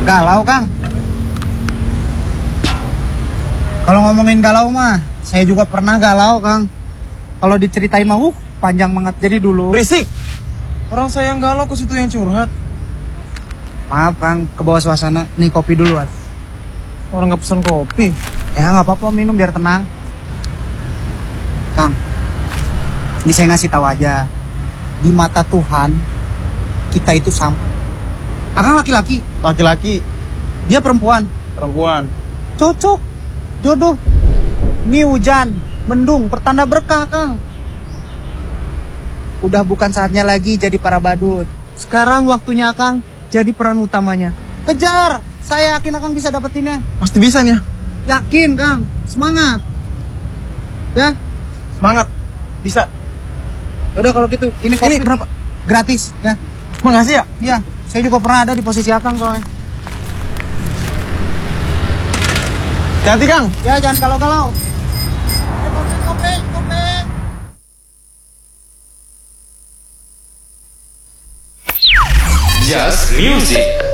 Galau, Kang. Kalau ngomongin galau mah, saya juga pernah galau, Kang. Kalau diceritain mah, panjang banget. Jadi dulu. Berisik. Orang saya yang galau ke situ yang curhat. Maaf, Kang, ke bawah suasana. Nih kopi dulu, At. Orang nggak pesan kopi. Ya nggak apa-apa, minum biar tenang. Kang, ini saya ngasih tahu aja. Di mata Tuhan, kita itu sama. Akang laki-laki, Laki-laki, dia perempuan. perempuan. Cocok, jodoh. Ini hujan, mendung, pertanda berkah, Kang. Udah bukan saatnya lagi jadi para badut. Sekarang waktunya Kang jadi peran utamanya. Kejar, saya yakin Akang bisa dapetinnya. Pasti bisa nih ya. Yakin, Kang. Semangat. Ya, Semangat. Bisa. udah kalau gitu. Ini kopi berapa? gratis, ya. Makasih ya. Iya, saya juga pernah ada di posisi Akang soalnya. Hati Kang. Ya, jangan galau-galau. Kopi. Just Music.